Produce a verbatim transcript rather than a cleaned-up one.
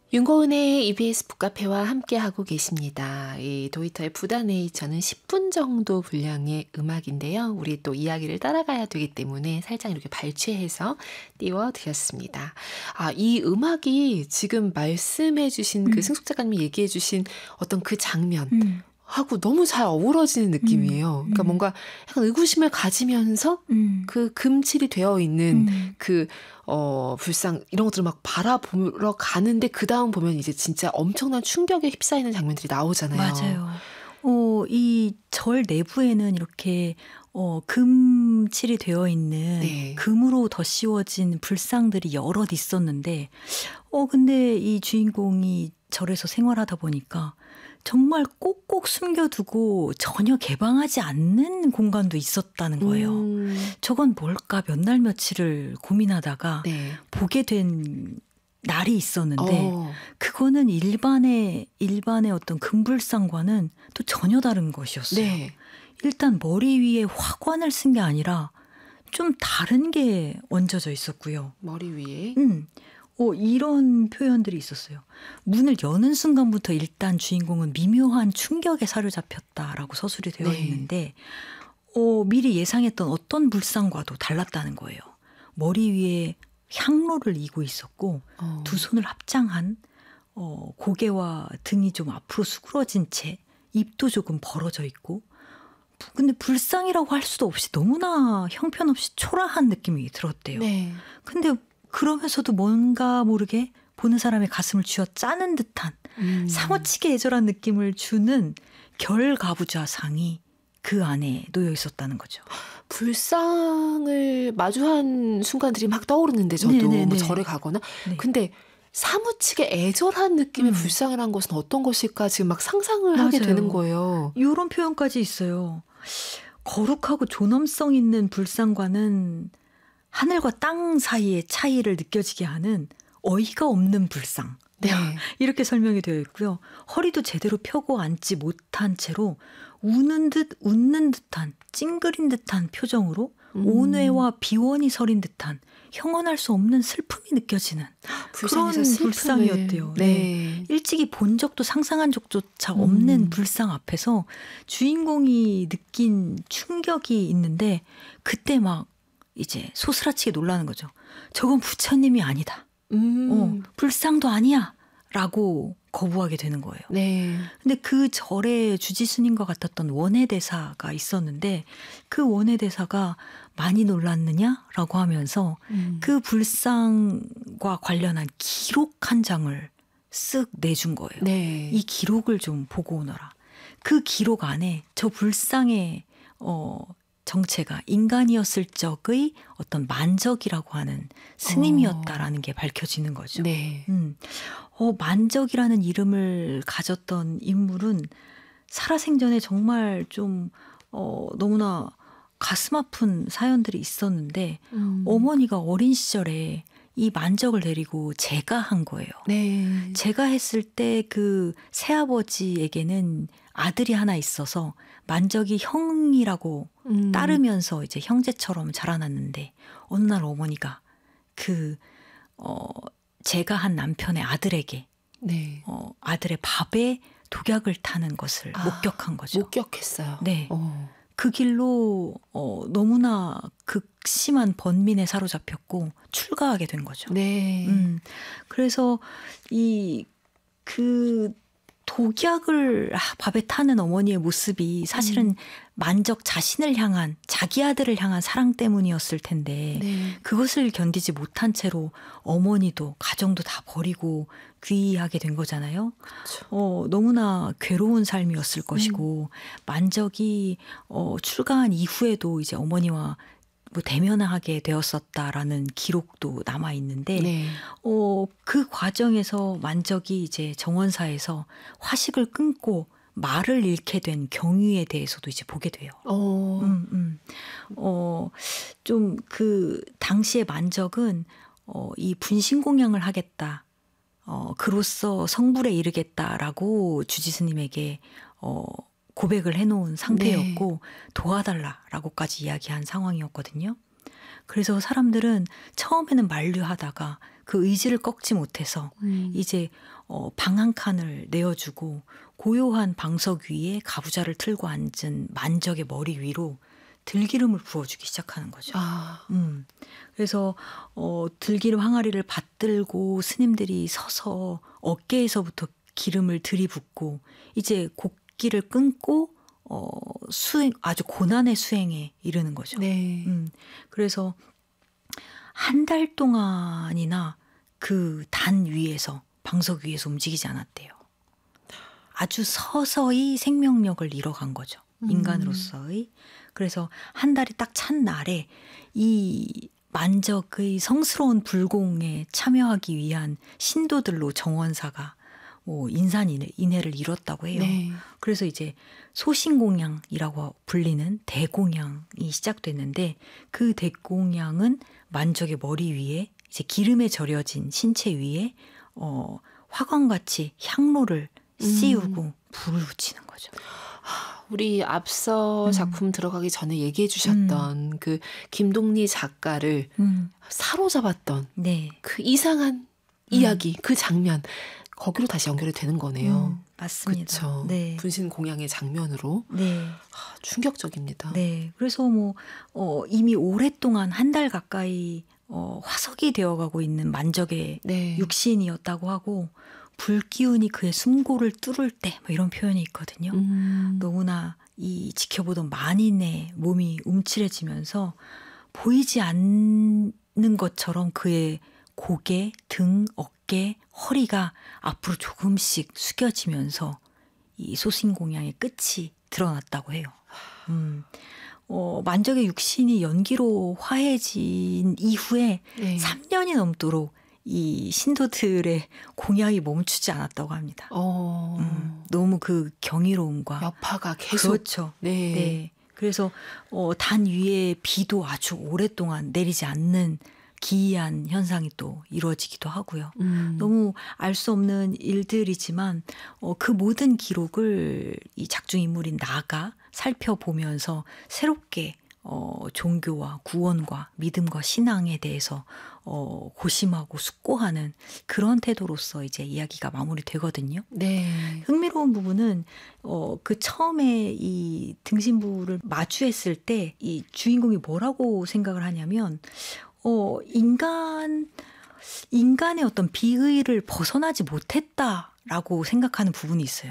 윤고은의 이비에스 북카페와 함께하고 계십니다. 이 도이터의 부다네이처는 십 분 정도 분량의 음악인데요. 우리 또 이야기를 따라가야 되기 때문에 살짝 이렇게 발췌해서 띄워드렸습니다. 아, 이 음악이 지금 말씀해 주신 그 음. 승숙 작가님이 얘기해 주신 어떤 그 장면 음. 하고 너무 잘 어우러지는 느낌이에요. 음. 그러니까 음. 뭔가 약간 의구심을 가지면서 음. 그 금칠이 되어 있는 음. 그, 어, 불상, 이런 것들을 막 바라보러 가는데 그 다음 보면 이제 진짜 엄청난 충격에 휩싸이는 장면들이 나오잖아요. 맞아요. 어, 이 절 내부에는 이렇게 어, 금칠이 되어 있는 네. 금으로 덧씌워진 불상들이 여럿 있었는데 어, 근데 이 주인공이 절에서 생활하다 보니까 정말 꼭꼭 숨겨두고 전혀 개방하지 않는 공간도 있었다는 거예요. 음, 저건 뭘까 몇 날 며칠을 고민하다가 네. 보게 된 날이 있었는데 어, 그거는 일반의 일반의 어떤 금불상과는 또 전혀 다른 것이었어요. 네. 일단 머리 위에 화관을 쓴 게 아니라 좀 다른 게 얹어져 있었고요. 머리 위에. 음, 어, 이런 표현들이 있었어요. 문을 여는 순간부터 일단 주인공은 미묘한 충격에 사로잡혔다라고 서술이 되어 네. 있는데 어, 미리 예상했던 어떤 불상과도 달랐다는 거예요. 머리 위에 향로를 이고 있었고 어. 두 손을 합장한 어, 고개와 등이 좀 앞으로 수그러진 채 입도 조금 벌어져 있고 근데 불상이라고 할 수도 없이 너무나 형편없이 초라한 느낌이 들었대요. 네. 근데 그러면서도 뭔가 모르게 보는 사람의 가슴을 쥐어 짜는 듯한 음. 사무치게 애절한 느낌을 주는 결가부좌상이 그 안에 놓여 있었다는 거죠. 불상을 마주한 순간들이 막 떠오르는데 저도 네네네. 뭐 절에 가거나 네. 근데 사무치게 애절한 느낌의 음. 불상이라는 것은 어떤 것일까 지금 막 상상을 하게 맞아요. 되는 거예요. 이런 표현까지 있어요. 거룩하고 존엄성 있는 불상과는 하늘과 땅 사이의 차이를 느껴지게 하는 어이가 없는 불상. 네. 이렇게 설명이 되어 있고요. 허리도 제대로 펴고 앉지 못한 채로 우는 듯 웃는 듯한 찡그린 듯한 표정으로 음. 온외와 비원이 서린 듯한 형언할 수 없는 슬픔이 느껴지는 그런 불상에서 슬픔을. 불상이었대요. 네. 네. 일찍이 본 적도 상상한 적조차 없는 음. 불상 앞에서 주인공이 느낀 충격이 있는데 그때 막 이제 소스라치게 놀라는 거죠. 저건 부처님이 아니다. 음. 어, 불상도 아니야. 라고 거부하게 되는 거예요. 네. 근데 그 절에 주지스님과 같았던 원해대사가 있었는데 그 원해대사가 많이 놀랐느냐라고 하면서 음. 그 불상과 관련한 기록 한 장을 쓱 내준 거예요. 네. 이 기록을 좀 보고 오너라. 그 기록 안에 저 불상의 어, 정체가 인간이었을 적의 어떤 만적이라고 하는 스님이었다라는 게 밝혀지는 거죠. 네. 음. 어, 만적이라는 이름을 가졌던 인물은 살아생전에 정말 좀 어, 너무나 가슴 아픈 사연들이 있었는데 음. 어머니가 어린 시절에 이 만적을 데리고 제가 한 거예요. 네. 제가 했을 때 그 새아버지에게는 아들이 하나 있어서 만적이 형이라고 음. 따르면서 이제 형제처럼 자라났는데 어느 날 어머니가 그 어, 제가 한 남편의 아들에게 네. 어, 아들의 밥에 독약을 타는 것을 아, 목격한 거죠. 목격했어요. 네. 어. 그 길로 어, 너무나 극심한 번민에 사로잡혔고 출가하게 된 거죠. 네. 음, 그래서 이 그 독약을 밥에 타는 어머니의 모습이 사실은 음. 만적 자신을 향한 자기 아들을 향한 사랑 때문이었을 텐데 네. 그것을 견디지 못한 채로 어머니도 가정도 다 버리고 귀하게 된 거잖아요. 그렇죠. 어, 너무나 괴로운 삶이었을 음. 것이고 만적이 어, 출가한 이후에도 이제 어머니와 뭐 대면하게 되었었다라는 기록도 남아 있는데 네. 어, 그 과정에서 만적이 이제 정원사에서 화식을 끊고 말을 잃게 된 경위에 대해서도 이제 보게 돼요. 어. 음, 음. 어, 좀 그 당시의 만적은 어, 이 분신공양을 하겠다. 어, 그로써 성불에 이르겠다라고 주지스님에게 어, 고백을 해놓은 상태였고 네. 도와달라라고까지 이야기한 상황이었거든요. 그래서 사람들은 처음에는 만류하다가 그 의지를 꺾지 못해서 음. 이제 어, 방 한 칸을 내어주고 고요한 방석 위에 가부좌를 틀고 앉은 만적의 머리 위로 들기름을 부어주기 시작하는 거죠. 아. 음. 그래서 어, 들기름 항아리를 받들고 스님들이 서서 어깨에서부터 기름을 들이붓고 이제 곡기를 끊고 어, 수행 아주 고난의 수행에 이르는 거죠. 네. 음. 그래서 한 달 동안이나 그 단 위에서 방석 위에서 움직이지 않았대요. 아주 서서히 생명력을 잃어간 거죠. 음. 인간으로서의. 그래서 한 달이 딱 찬 날에 이 만적의 성스러운 불공에 참여하기 위한 신도들로 정원사가 뭐 인산인해를 이뤘다고 해요. 네. 그래서 이제 소신공양이라고 불리는 대공양이 시작됐는데 그 대공양은 만적의 머리 위에 이제 기름에 절여진 신체 위에 어, 화관같이 향로를 씌우고 음. 불을 붙이는 거죠. 우리 앞서 음. 작품 들어가기 전에 얘기해 주셨던 그 김동리 작가를 음. 사로잡았던 네. 그 이상한 이야기, 그 장면 거기로 다시 연결이 되는 거네요. 음, 맞습니다. 그렇죠. 네. 분신 공양의 장면으로. 네. 아, 충격적입니다. 네. 그래서 뭐 어, 이미 오랫동안 한 달 가까이 어, 화석이 되어가고 있는 만적의 네. 육신이었다고 하고 불기운이 그의 숨고를 뚫을 때 뭐 이런 표현이 있거든요. 음. 너무나 이 지켜보던 만인의 몸이 움츠려지면서 보이지 않는 것처럼 그의 고개, 등, 어깨, 허리가 앞으로 조금씩 숙여지면서 이 소신공양의 끝이 드러났다고 해요. 음, 어, 만적의 육신이 연기로 화해진 이후에 네. 삼 년이 넘도록 이 신도들의 공양이 멈추지 않았다고 합니다. 어. 음, 너무 그 경이로움과 여파가 계속. 그렇죠. 네. 네. 그래서 어, 단 위에 비도 아주 오랫동안 내리지 않는 기이한 현상이 또 이루어지기도 하고요. 음. 너무 알 수 없는 일들이지만 어, 그 모든 기록을 이 작중 인물인 나가 살펴보면서 새롭게 어, 종교와 구원과 믿음과 신앙에 대해서 어, 고심하고 숙고하는 그런 태도로서 이제 이야기가 마무리되거든요. 네. 흥미로운 부분은 어, 그 처음에 이 등신부를 마주했을 때 이 주인공이 뭐라고 생각을 하냐면 어, 인간 인간의 어떤 비의를 벗어나지 못했다라고 생각하는 부분이 있어요.